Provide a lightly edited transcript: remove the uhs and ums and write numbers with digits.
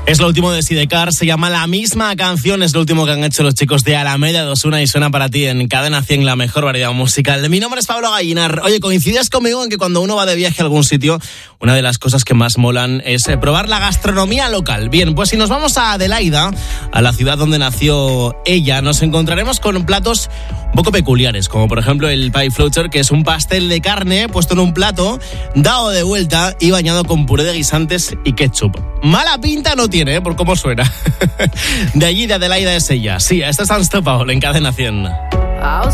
Es lo último de Sidecar, se llama La Misma Canción, es lo último que han hecho los chicos de Alameda 21 y suena para ti en Cadena 100, la mejor variedad musical. Mi nombre es Pablo Gallinar. Oye, ¿coincides conmigo en que cuando uno va de viaje a algún sitio, una de las cosas que más molan es probar la gastronomía local? Bien, pues si nos vamos a Adelaida, a la ciudad donde nació ella, nos encontraremos con platos un poco peculiares, como por ejemplo el pie floater, que es un pastel de carne puesto en un plato, dado de vuelta y bañado con puré de guisantes y ketchup. Mala pinta no tiene, por cómo suena. De allí, de Adelaida, es ella. Sí, esta es Unstoppable en Cadena 100.